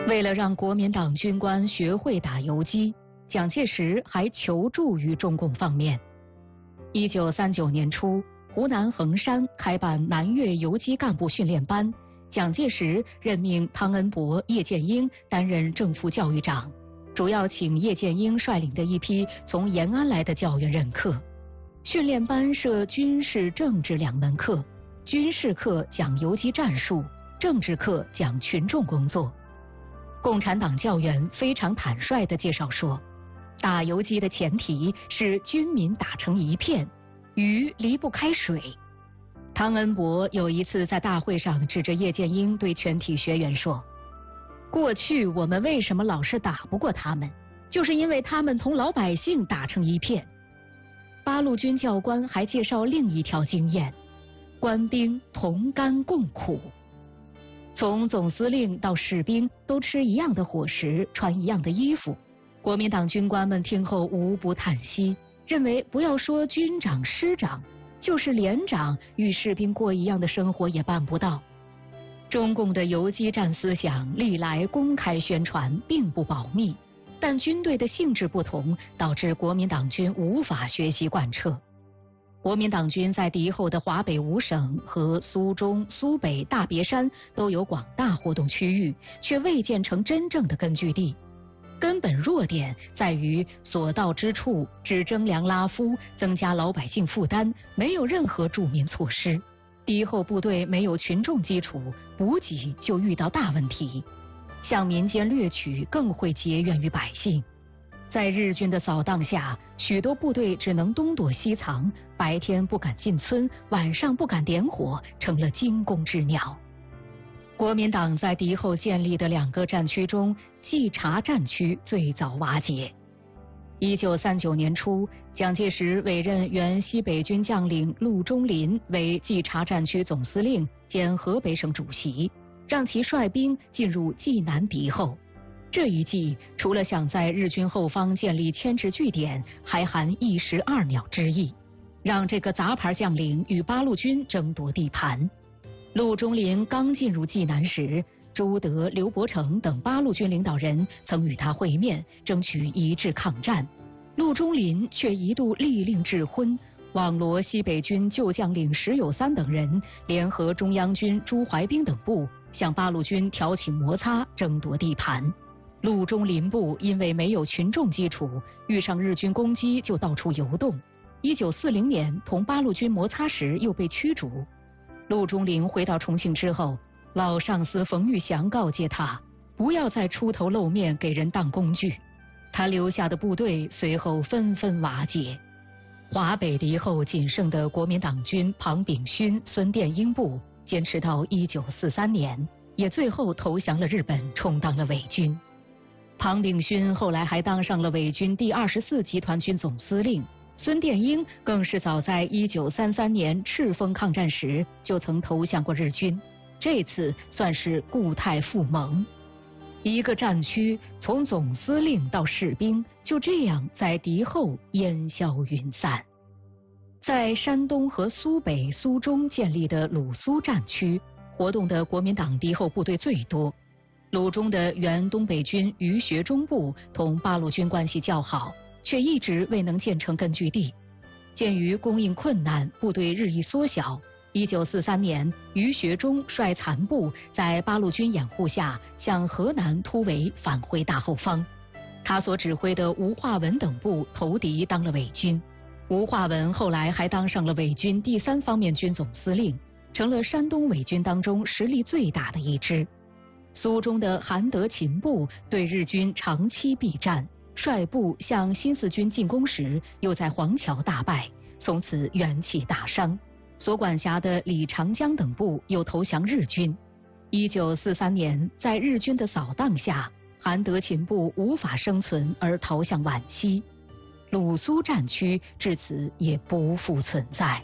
为了让国民党军官学会打游击，蒋介石还求助于中共方面。1939年初，湖南衡山开办南越游击干部训练班，蒋介石任命汤恩伯、叶剑英担任政府教育长，主要请叶剑英率领的一批从延安来的教员任课。训练班设军事、政治两门课，军事课讲游击战术，政治课讲群众工作。共产党教员非常坦率地介绍说，打游击的前提是军民打成一片，鱼离不开水。汤恩伯有一次在大会上指着叶剑英对全体学员说，过去我们为什么老是打不过他们，就是因为他们同老百姓打成一片。八路军教官还介绍另一条经验，官兵同甘共苦。从总司令到士兵都吃一样的伙食，穿一样的衣服。国民党军官们听后无不叹息，认为不要说军长、师长，就是连长与士兵过一样的生活也办不到。中共的游击战思想历来公开宣传，并不保密，但军队的性质不同，导致国民党军无法学习贯彻。国民党军在敌后的华北5省和苏中、苏北、大别山都有广大活动区域，却未建成真正的根据地。根本弱点在于所到之处只征粮拉夫，增加老百姓负担，没有任何助民措施。敌后部队没有群众基础，补给就遇到大问题。向民间掠取更会结怨于百姓。在日军的扫荡下，许多部队只能东躲西藏，白天不敢进村，晚上不敢点火，成了惊弓之鸟。国民党在敌后建立的2个战区中，冀察战区最早瓦解。1939年初，蒋介石委任原西北军将领陆中麟为冀察战区总司令兼河北省主席，让其率兵进入冀南敌后。这一计除了想在日军后方建立牵制据点，还含一石二鸟之意，让这个杂牌将领与八路军争夺地盘。陆中麟刚进入冀南时，朱德、刘伯承等八路军领导人曾与他会面，争取一致抗战。陆中麟却一度力令智昏，网罗西北军旧将领石友三等人，联合中央军朱怀彬等部，向八路军挑起摩擦，争夺地盘。陆中麟部因为没有群众基础，遇上日军攻击就到处游动。1940年同八路军摩擦时又被驱逐。陆中麟回到重庆之后，老上司冯玉祥告诫他，不要再出头露面给人当工具。他留下的部队随后纷纷瓦解。华北敌后仅剩的国民党军庞炳勋、孙殿英部坚持到1943年，也最后投降了日本，充当了伪军。庞炳勋后来还当上了伪军第24集团军总司令，孙殿英更是早在1933年赤峰抗战时就曾投降过日军，这次算是固态复萌。一个战区从总司令到士兵，就这样在敌后烟消云散。在山东和苏北、苏中建立的鲁苏战区，活动的国民党敌后部队最多。鲁中的原东北军于学忠部同八路军关系较好，却一直未能建成根据地。鉴于供应困难，部队日益缩小。1943年，于学忠率残部在八路军掩护下向河南突围，返回大后方。他所指挥的吴化文等部投敌当了伪军。吴化文后来还当上了伪军第3方面军总司令，成了山东伪军当中实力最大的一支。苏中的韩德勤部对日军长期避战，率部向新四军进攻时，又在黄桥大败，从此元气大伤。所管辖的李长江等部又投降日军。1943年，在日军的扫荡下，韩德勤部无法生存而逃向皖西，鲁苏战区至此也不复存在。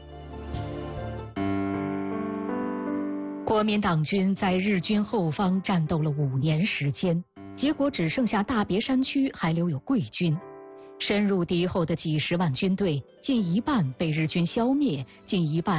国民党军在日军后方战斗了5年时间，结果只剩下大别山区还留有桂军。深入敌后的几十万军队，近一半被日军消灭，近一半